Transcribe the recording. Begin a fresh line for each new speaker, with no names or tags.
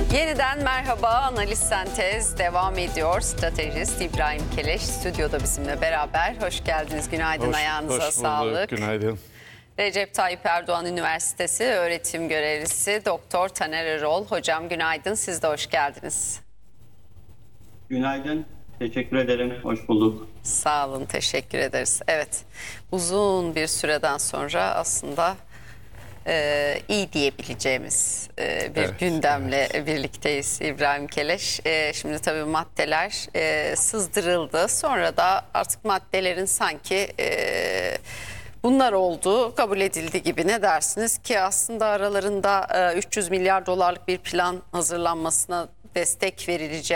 Yeniden merhaba, Analiz Sentez devam ediyor. Stratejist İbrahim Keleş stüdyoda bizimle beraber. Hoş geldiniz, günaydın, ayağınıza sağlık.
Günaydın.
Recep Tayyip Erdoğan Üniversitesi öğretim görevlisi Doktor Taner Erol. Hocam günaydın, siz de hoş geldiniz.
Günaydın, teşekkür ederim, hoş bulduk.
Sağ olun, teşekkür ederiz. Evet, uzun bir süreden sonra aslında iyi diyebileceğimiz bir gündemle birlikteyiz İbrahim Keleş. Şimdi tabii maddeler sızdırıldı. Sonra da artık maddelerin sanki bunlar olduğu kabul edildi gibi, ne dersiniz ki aslında aralarında 300 milyar dolarlık bir plan hazırlanmasına destek verileceği